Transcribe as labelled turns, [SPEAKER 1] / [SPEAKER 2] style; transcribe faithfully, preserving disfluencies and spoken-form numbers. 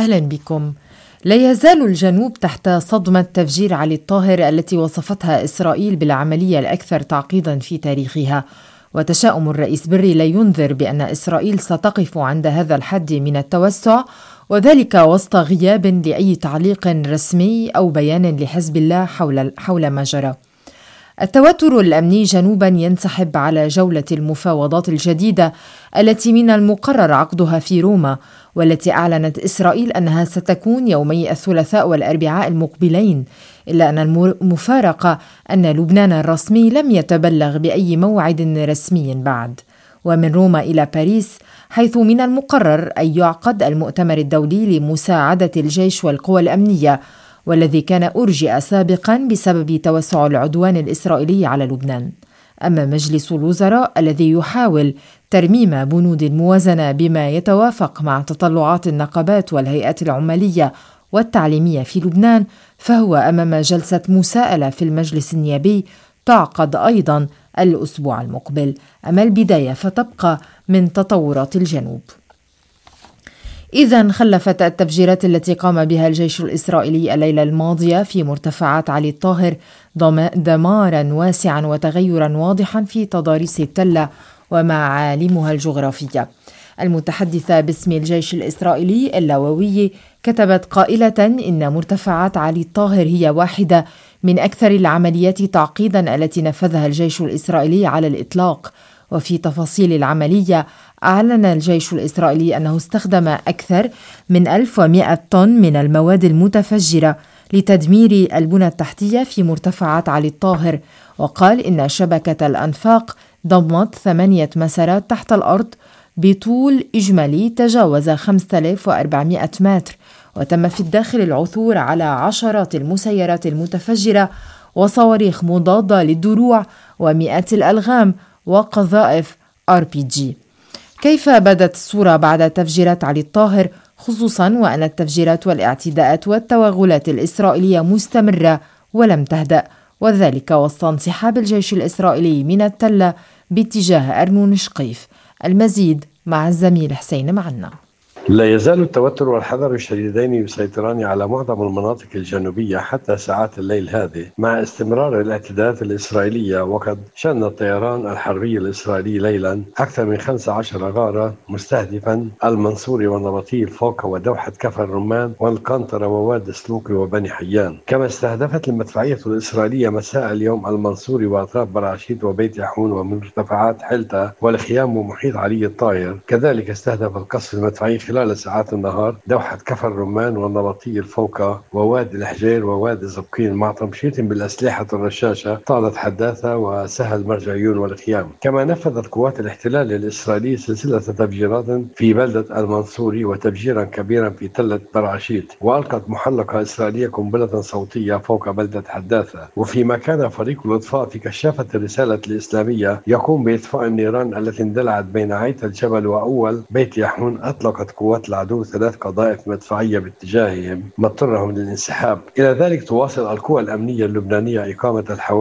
[SPEAKER 1] أهلا بكم. لا يزال الجنوب تحت صدمة تفجير علي الطاهر التي وصفتها إسرائيل بالعملية الأكثر تعقيدا في تاريخها، وتشاؤم الرئيس بري لا ينذر بأن إسرائيل ستقف عند هذا الحد من التوسع، وذلك وسط غياب لأي تعليق رسمي أو بيان لحزب الله حول حول ما جرى. التوتر الأمني جنوبا ينسحب على جولة المفاوضات الجديدة التي من المقرر عقدها في روما، والتي أعلنت إسرائيل أنها ستكون يومي الثلاثاء والأربعاء المقبلين، إلا أن المفارقة أن لبنان الرسمي لم يتبلغ بأي موعد رسمي بعد. ومن روما إلى باريس، حيث من المقرر أن يعقد المؤتمر الدولي لمساعدة الجيش والقوى الأمنية، والذي كان أرجئ سابقا بسبب توسع العدوان الإسرائيلي على لبنان. أما مجلس الوزراء الذي يحاول ترميم بنود الموازنة بما يتوافق مع تطلعات النقابات والهيئات العمالية والتعليمية في لبنان، فهو أمام جلسة مساءلة في المجلس النيابي تعقد أيضا الأسبوع المقبل. أما البداية فتبقى من تطورات الجنوب. إذن خلفت التفجيرات التي قام بها الجيش الإسرائيلي الليلة الماضية في مرتفعات علي الطاهر دمارا واسعا وتغيرا واضحا في تضاريس التلة ومعالمها الجغرافية. المتحدثة باسم الجيش الإسرائيلي اللواوي كتبت قائلة إن مرتفعات علي الطاهر هي واحدة من أكثر العمليات تعقيدا التي نفذها الجيش الإسرائيلي على الإطلاق. وفي تفاصيل العملية، أعلن الجيش الإسرائيلي أنه استخدم أكثر من ألف ومئة طن من المواد المتفجرة لتدمير البنى التحتية في مرتفعات علي الطاهر، وقال إن شبكة الأنفاق ضمت ثمانية مسارات تحت الأرض بطول إجمالي تجاوز خمسة آلاف وأربعمئة متر، وتم في الداخل العثور على عشرات المسيرات المتفجرة وصواريخ مضادة للدروع ومئات الألغام وقذائف آر بي جي. كيف بدت الصورة بعد تفجيرات علي الطاهر، خصوصا وأن التفجيرات والاعتداءات والتوغلات الإسرائيلية مستمرة ولم تهدأ، وذلك وسط انسحاب الجيش الإسرائيلي من التلة باتجاه أرنون شقيف؟ المزيد مع الزميل حسين معنا.
[SPEAKER 2] لا يزال التوتر والحذر الشديدين يسيطران على معظم المناطق الجنوبية حتى ساعات الليل هذه، مع استمرار الاعتداءات الإسرائيلية. وقد شن الطيران الحربي الإسرائيلي ليلا أكثر من خمسة عشر غارة مستهدفا المنصوري والنبطيل فوق ودوحة كفر الرمان والقنطرة ووادي سلوكي وبني حيان. كما استهدفت المدفعية الإسرائيلية مساء اليوم المنصوري وأطراف براشيت وبيت يحون ومرتفعات حلتا والخيام ومحيط علي الطاهر. كذلك استهدف القصف المدفعي خلال ساعات النهار دوحة كفر الرمان والنبطي الفوقة ووادي الحجير ووادي زبقين، مع تمشيط بالأسلحة الرشاشة طالت حداثة وسهل مرجعيون والخيام. كما نفذت قوات الاحتلال الإسرائيلي سلسلة تفجيرات في بلدة المنصوري وتفجيرا كبيرا في تلة برعشيت، وألقت محلقة إسرائيلية قنبلة صوتية فوق بلدة حداثة. وفيما كان فريق الإطفاء في كشافة الرسالة الإسلامية يقوم بإطفاء النيران التي اندلعت بين عيت الجبل وأول بيت يحون، أطلقت قوات العدو ثلاث قذائف مدفعية باتجاههم مضطرهم للانسحاب. إلى ذلك تواصل القوى الأمنية اللبنانية إقامة الحوادث